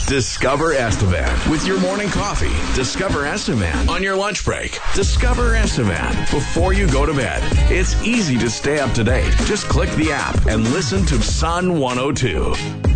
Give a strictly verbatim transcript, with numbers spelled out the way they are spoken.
Discover Estevan with your morning coffee. Discover Estevan on your lunch break. Discover Estevan before you go to bed. It's easy to stay up to date. Just click the app and listen to Sun one oh two.